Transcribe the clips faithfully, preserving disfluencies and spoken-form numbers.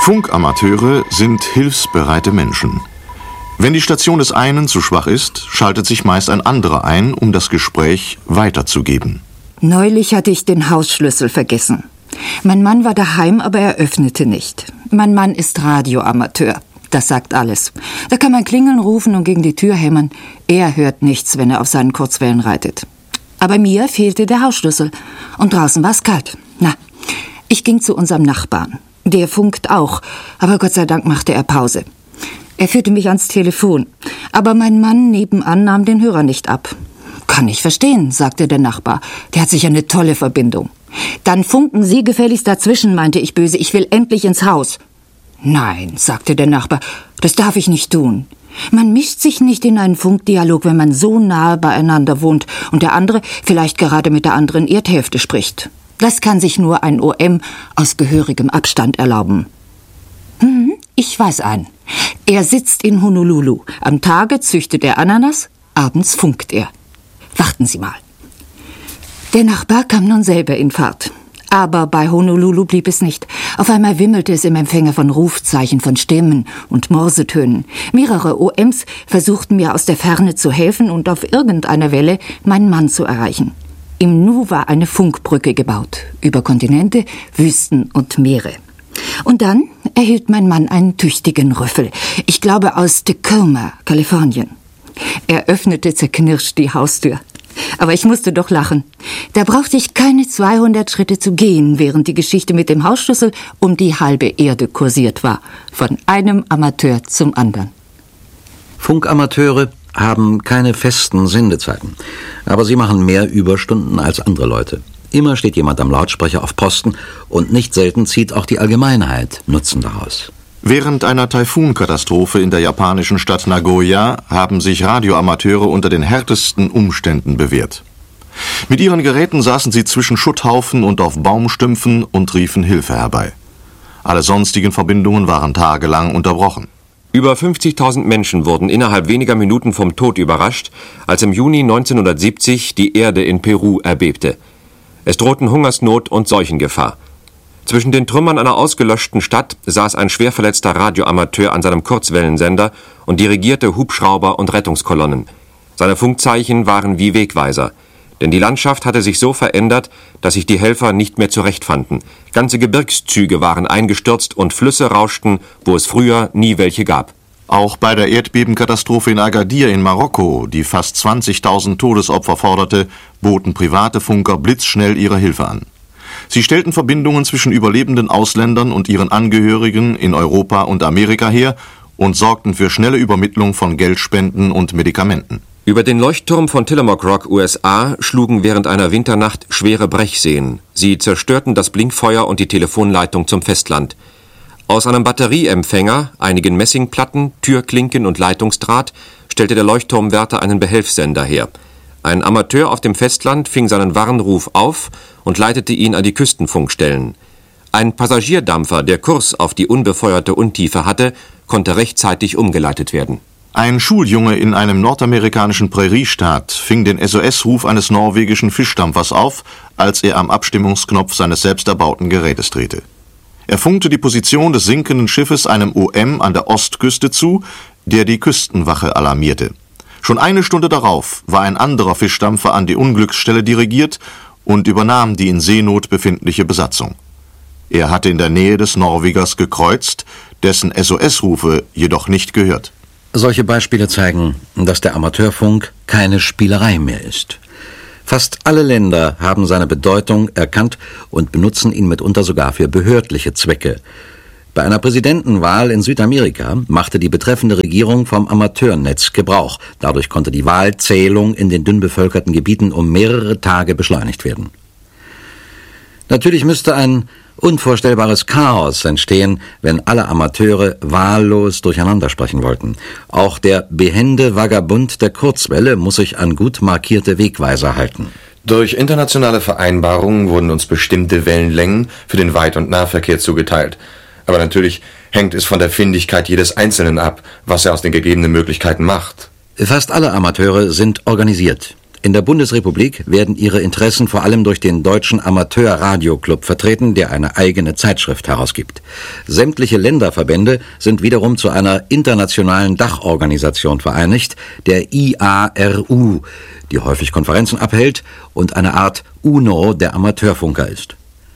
Funkamateure sind hilfsbereite Menschen. Wenn die Station des einen zu schwach ist, schaltet sich meist ein anderer ein, um das Gespräch weiterzugeben. Neulich hatte ich den Hausschlüssel vergessen. Mein Mann war daheim, aber er öffnete nicht. Mein Mann ist Radioamateur. Das sagt alles. Da kann man klingeln, rufen und gegen die Tür hämmern. Er hört nichts, wenn er auf seinen Kurzwellen reitet. Aber mir fehlte der Hausschlüssel. Und draußen war es kalt. Na, ich ging zu unserem Nachbarn. Der funkt auch, aber Gott sei Dank machte er Pause. Er führte mich ans Telefon, aber mein Mann nebenan nahm den Hörer nicht ab. »Kann ich verstehen«, sagte der Nachbar. »Der hat sicher eine tolle Verbindung.« »Dann funken Sie gefälligst dazwischen«, meinte ich böse. »Ich will endlich ins Haus.« »Nein«, sagte der Nachbar, »das darf ich nicht tun. Man mischt sich nicht in einen Funkdialog, wenn man so nahe beieinander wohnt und der andere vielleicht gerade mit der anderen Erdhälfte spricht. Das kann sich nur ein O M aus gehörigem Abstand erlauben.« Hm, ich weiß einen. Er sitzt in Honolulu. Am Tage züchtet er Ananas, abends funkt er. Warten Sie mal. Der Nachbar kam nun selber in Fahrt. Aber bei Honolulu blieb es nicht. Auf einmal wimmelte es im Empfänger von Rufzeichen, von Stimmen und Morsetönen. Mehrere O Ms versuchten mir aus der Ferne zu helfen und auf irgendeiner Welle meinen Mann zu erreichen. Im Nu war eine Funkbrücke gebaut, über Kontinente, Wüsten und Meere. Und dann erhielt mein Mann einen tüchtigen Rüffel. Ich glaube aus Tacoma, Kalifornien. Er öffnete zerknirscht die Haustür. Aber ich musste doch lachen. Da brauchte ich keine zweihundert Schritte zu gehen, während die Geschichte mit dem Hausschlüssel um die halbe Erde kursiert war. Von einem Amateur zum anderen. Funkamateure haben keine festen Sendezeiten. Aber sie machen mehr Überstunden als andere Leute. Immer steht jemand am Lautsprecher auf Posten und nicht selten zieht auch die Allgemeinheit Nutzen daraus. Während einer Taifunkatastrophe in der japanischen Stadt Nagoya haben sich Radioamateure unter den härtesten Umständen bewährt. Mit ihren Geräten saßen sie zwischen Schutthaufen und auf Baumstümpfen und riefen Hilfe herbei. Alle sonstigen Verbindungen waren tagelang unterbrochen. Über fünfzigtausend Menschen wurden innerhalb weniger Minuten vom Tod überrascht, als im Juni neunzehnhundertsiebzig die Erde in Peru erbebte. Es drohten Hungersnot und Seuchengefahr. Zwischen den Trümmern einer ausgelöschten Stadt saß ein schwerverletzter Radioamateur an seinem Kurzwellensender und dirigierte Hubschrauber und Rettungskolonnen. Seine Funkzeichen waren wie Wegweiser. Denn die Landschaft hatte sich so verändert, dass sich die Helfer nicht mehr zurechtfanden. Ganze Gebirgszüge waren eingestürzt und Flüsse rauschten, wo es früher nie welche gab. Auch bei der Erdbebenkatastrophe in Agadir in Marokko, die fast zwanzigtausend Todesopfer forderte, boten private Funker blitzschnell ihre Hilfe an. Sie stellten Verbindungen zwischen überlebenden Ausländern und ihren Angehörigen in Europa und Amerika her und sorgten für schnelle Übermittlung von Geldspenden und Medikamenten. Über den Leuchtturm von Tillamook Rock, U S A, schlugen während einer Winternacht schwere Brechseen. Sie zerstörten das Blinkfeuer und die Telefonleitung zum Festland. Aus einem Batterieempfänger, einigen Messingplatten, Türklinken und Leitungsdraht stellte der Leuchtturmwärter einen Behelfssender her. Ein Amateur auf dem Festland fing seinen Warnruf auf und leitete ihn an die Küstenfunkstellen. Ein Passagierdampfer, der Kurs auf die unbefeuerte Untiefe hatte, konnte rechtzeitig umgeleitet werden. Ein Schuljunge in einem nordamerikanischen Präriestaat fing den S O S-Ruf eines norwegischen Fischdampfers auf, als er am Abstimmungsknopf seines selbst erbauten Gerätes drehte. Er funkte die Position des sinkenden Schiffes einem O M an der Ostküste zu, der die Küstenwache alarmierte. Schon eine Stunde darauf war ein anderer Fischdampfer an die Unglücksstelle dirigiert und übernahm die in Seenot befindliche Besatzung. Er hatte in der Nähe des Norwegers gekreuzt, dessen S O S-Rufe jedoch nicht gehört. Solche Beispiele zeigen, dass der Amateurfunk keine Spielerei mehr ist. Fast alle Länder haben seine Bedeutung erkannt und benutzen ihn mitunter sogar für behördliche Zwecke. Bei einer Präsidentenwahl in Südamerika machte die betreffende Regierung vom Amateurnetz Gebrauch. Dadurch konnte die Wahlzählung in den dünn bevölkerten Gebieten um mehrere Tage beschleunigt werden. Natürlich müsste ein unvorstellbares Chaos entstehen, wenn alle Amateure wahllos durcheinander sprechen wollten. Auch der behende Vagabund der Kurzwelle muss sich an gut markierte Wegweiser halten. Durch internationale Vereinbarungen wurden uns bestimmte Wellenlängen für den Weit- und Nahverkehr zugeteilt. Aber natürlich hängt es von der Findigkeit jedes Einzelnen ab, was er aus den gegebenen Möglichkeiten macht. Fast alle Amateure sind organisiert. In der Bundesrepublik werden ihre Interessen vor allem durch den Deutschen Amateur-Radio-Club vertreten, der eine eigene Zeitschrift herausgibt. Sämtliche Länderverbände sind wiederum zu einer internationalen Dachorganisation vereinigt, der I A R U, die häufig Konferenzen abhält und eine Art UNO der Amateurfunker ist.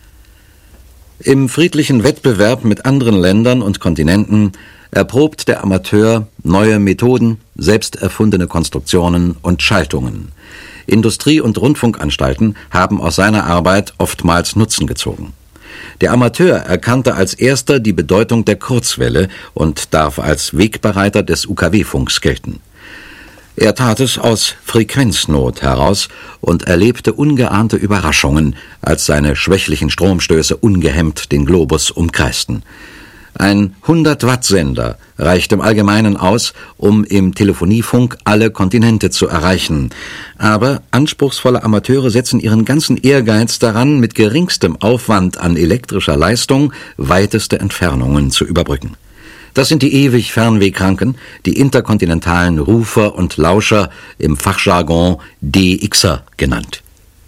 Im friedlichen Wettbewerb mit anderen Ländern und Kontinenten erprobt der Amateur neue Methoden, selbst erfundene Konstruktionen und Schaltungen. Industrie- und Rundfunkanstalten haben aus seiner Arbeit oftmals Nutzen gezogen. Der Amateur erkannte als erster die Bedeutung der Kurzwelle und darf als Wegbereiter des U K W-Funks gelten. Er tat es aus Frequenznot heraus und erlebte ungeahnte Überraschungen, als seine schwächlichen Stromstöße ungehemmt den Globus umkreisten. Ein hundert-Watt-Sender reicht im Allgemeinen aus, um im Telefoniefunk alle Kontinente zu erreichen. Aber anspruchsvolle Amateure setzen ihren ganzen Ehrgeiz daran, mit geringstem Aufwand an elektrischer Leistung weiteste Entfernungen zu überbrücken. Das sind die ewig Fernwehkranken, die interkontinentalen Rufer und Lauscher, im Fachjargon D Xer genannt.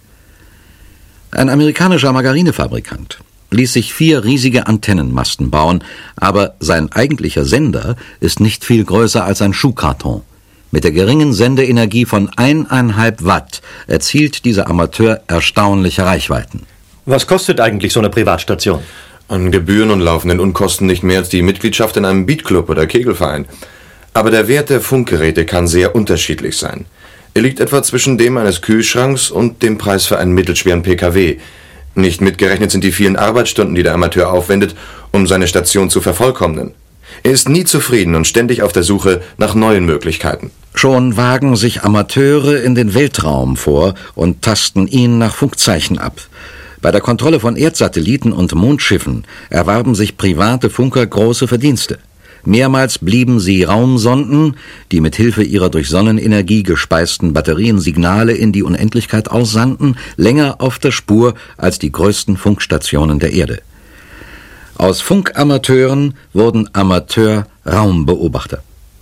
Ein amerikanischer Margarinefabrikant ließ sich vier riesige Antennenmasten bauen, aber sein eigentlicher Sender ist nicht viel größer als ein Schuhkarton. Mit der geringen Sendeenergie von eineinhalb Watt erzielt dieser Amateur erstaunliche Reichweiten. Was kostet eigentlich so eine Privatstation? An Gebühren und laufenden Unkosten nicht mehr als die Mitgliedschaft in einem Beatclub oder Kegelverein. Aber der Wert der Funkgeräte kann sehr unterschiedlich sein. Er liegt etwa zwischen dem eines Kühlschranks und dem Preis für einen mittelschweren P K W. Nicht mitgerechnet sind die vielen Arbeitsstunden, die der Amateur aufwendet, um seine Station zu vervollkommnen. Er ist nie zufrieden und ständig auf der Suche nach neuen Möglichkeiten. Schon wagen sich Amateure in den Weltraum vor und tasten ihn nach Funkzeichen ab. Bei der Kontrolle von Erdsatelliten und Mondschiffen erwarben sich private Funker große Verdienste. Mehrmals blieben sie Raumsonden, die mit Hilfe ihrer durch Sonnenenergie gespeisten Batterien Signale in die Unendlichkeit aussandten, länger auf der Spur als die größten Funkstationen der Erde. Aus Funkamateuren wurden Amateur-Raumbeobachter.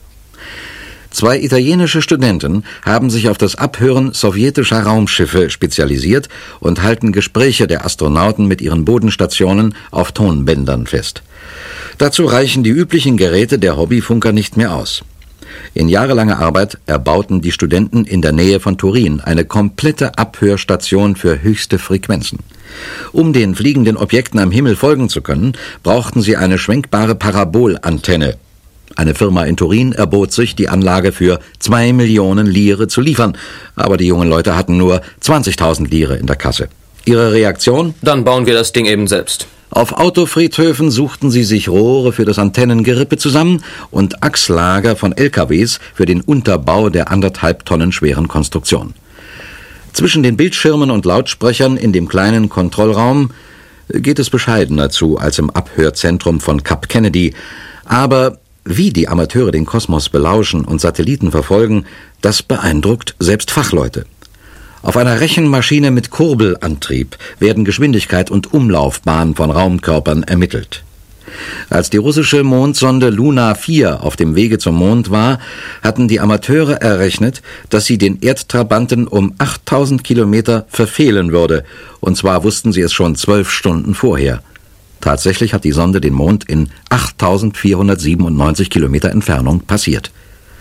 Zwei italienische Studenten haben sich auf das Abhören sowjetischer Raumschiffe spezialisiert und halten Gespräche der Astronauten mit ihren Bodenstationen auf Tonbändern fest. Dazu reichen die üblichen Geräte der Hobbyfunker nicht mehr aus. In jahrelanger Arbeit erbauten die Studenten in der Nähe von Turin eine komplette Abhörstation für höchste Frequenzen. Um den fliegenden Objekten am Himmel folgen zu können, brauchten sie eine schwenkbare Parabolantenne. Eine Firma in Turin erbot sich, die Anlage für zwei Millionen Lire zu liefern, aber die jungen Leute hatten nur zwanzigtausend Lire in der Kasse. Ihre Reaktion? Dann bauen wir das Ding eben selbst. Auf Autofriedhöfen suchten sie sich Rohre für das Antennengerippe zusammen und Achslager von L K Ws für den Unterbau der anderthalb Tonnen schweren Konstruktion. Zwischen den Bildschirmen und Lautsprechern in dem kleinen Kontrollraum geht es bescheidener zu als im Abhörzentrum von Cap Kennedy, aber wie die Amateure den Kosmos belauschen und Satelliten verfolgen, das beeindruckt selbst Fachleute. Auf einer Rechenmaschine mit Kurbelantrieb werden Geschwindigkeit und Umlaufbahn von Raumkörpern ermittelt. Als die russische Mondsonde Luna vier auf dem Wege zum Mond war, hatten die Amateure errechnet, dass sie den Erdtrabanten um achttausend Kilometer verfehlen würde, und zwar wussten sie es schon zwölf Stunden vorher. Tatsächlich hat die Sonde den Mond in achttausendvierhundertsiebenundneunzig Kilometer Entfernung passiert.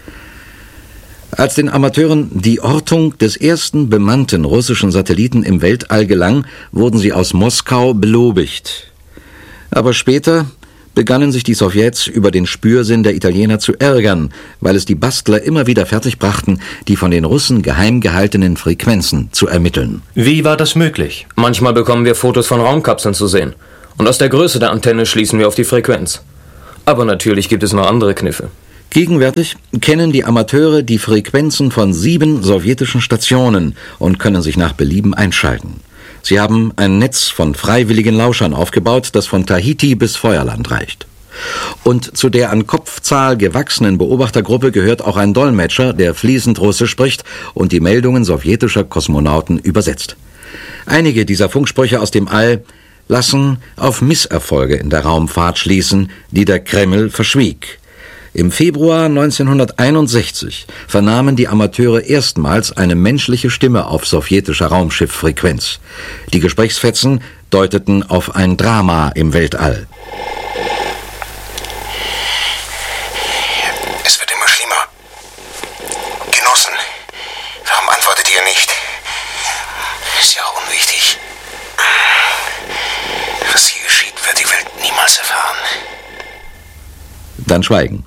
Als den Amateuren die Ortung des ersten bemannten russischen Satelliten im Weltall gelang, wurden sie aus Moskau belobigt. Aber später begannen sich die Sowjets über den Spürsinn der Italiener zu ärgern, weil es die Bastler immer wieder fertigbrachten, die von den Russen geheim gehaltenen Frequenzen zu ermitteln. Wie war das möglich? Manchmal bekommen wir Fotos von Raumkapseln zu sehen. Und aus der Größe der Antenne schließen wir auf die Frequenz. Aber natürlich gibt es noch andere Kniffe. Gegenwärtig kennen die Amateure die Frequenzen von sieben sowjetischen Stationen und können sich nach Belieben einschalten. Sie haben ein Netz von freiwilligen Lauschern aufgebaut, das von Tahiti bis Feuerland reicht. Und zu der an Kopfzahl gewachsenen Beobachtergruppe gehört auch ein Dolmetscher, der fließend Russisch spricht und die Meldungen sowjetischer Kosmonauten übersetzt. Einige dieser Funksprüche aus dem All lassen auf Misserfolge in der Raumfahrt schließen, die der Kreml verschwieg. Im Februar neunzehnhunderteinundsechzig vernahmen die Amateure erstmals eine menschliche Stimme auf sowjetischer Raumschifffrequenz. Die Gesprächsfetzen deuteten auf ein Drama im Weltall. Es wird immer schlimmer. Genossen, warum antwortet ihr nicht? Ist ja auch unwichtig. Was hier geschieht, wird die Welt niemals erfahren. Dann Schweigen.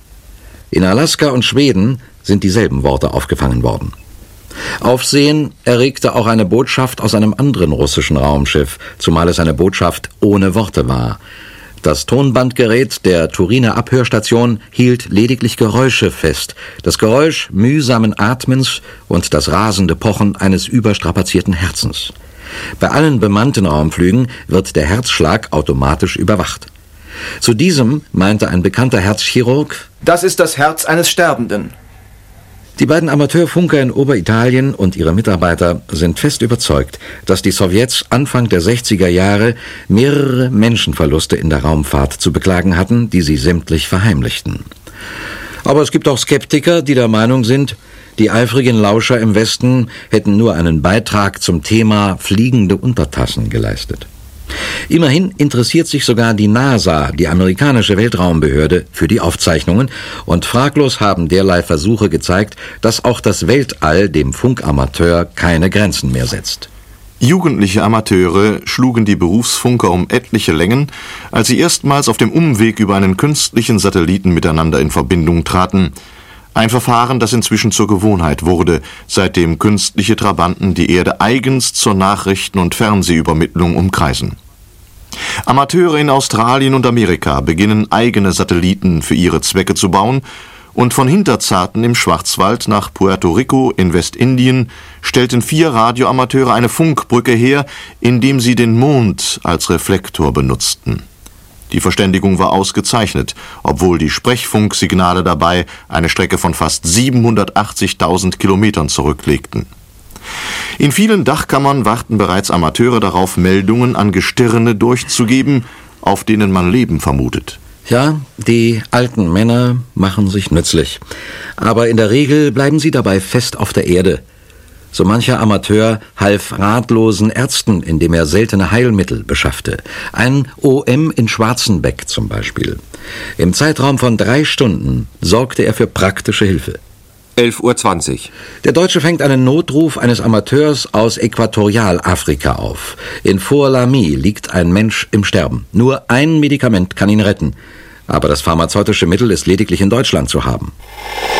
In Alaska und Schweden sind dieselben Worte aufgefangen worden. Aufsehen erregte auch eine Botschaft aus einem anderen russischen Raumschiff, zumal es eine Botschaft ohne Worte war. Das Tonbandgerät der Turiner Abhörstation hielt lediglich Geräusche fest, das Geräusch mühsamen Atmens und das rasende Pochen eines überstrapazierten Herzens. Bei allen bemannten Raumflügen wird der Herzschlag automatisch überwacht. Zu diesem meinte ein bekannter Herzchirurg: Das ist das Herz eines Sterbenden. Die beiden Amateurfunker in Oberitalien und ihre Mitarbeiter sind fest überzeugt, dass die Sowjets Anfang der sechziger Jahre mehrere Menschenverluste in der Raumfahrt zu beklagen hatten, die sie sämtlich verheimlichten. Aber es gibt auch Skeptiker, die der Meinung sind, die eifrigen Lauscher im Westen hätten nur einen Beitrag zum Thema fliegende Untertassen geleistet. Immerhin interessiert sich sogar die NASA, die amerikanische Weltraumbehörde, für die Aufzeichnungen, und fraglos haben derlei Versuche gezeigt, dass auch das Weltall dem Funkamateur keine Grenzen mehr setzt. Jugendliche Amateure schlugen die Berufsfunker um etliche Längen, als sie erstmals auf dem Umweg über einen künstlichen Satelliten miteinander in Verbindung traten. Ein Verfahren, das inzwischen zur Gewohnheit wurde, seitdem künstliche Trabanten die Erde eigens zur Nachrichten- und Fernsehübermittlung umkreisen. Amateure in Australien und Amerika beginnen eigene Satelliten für ihre Zwecke zu bauen, und von Hinterzarten im Schwarzwald nach Puerto Rico in Westindien stellten vier Radioamateure eine Funkbrücke her, indem sie den Mond als Reflektor benutzten. Die Verständigung war ausgezeichnet, obwohl die Sprechfunksignale dabei eine Strecke von fast siebenhundertachtzigtausend Kilometern zurücklegten. In vielen Dachkammern warten bereits Amateure darauf, Meldungen an Gestirne durchzugeben, auf denen man Leben vermutet. Ja, die alten Männer machen sich nützlich. Aber in der Regel bleiben sie dabei fest auf der Erde. So mancher Amateur half ratlosen Ärzten, indem er seltene Heilmittel beschaffte. Ein O M in Schwarzenbeck zum Beispiel. Im Zeitraum von drei Stunden sorgte er für praktische Hilfe. elf Uhr zwanzig. Der Deutsche fängt einen Notruf eines Amateurs aus Äquatorialafrika auf. In Forlami liegt ein Mensch im Sterben. Nur ein Medikament kann ihn retten. Aber das pharmazeutische Mittel ist lediglich in Deutschland zu haben.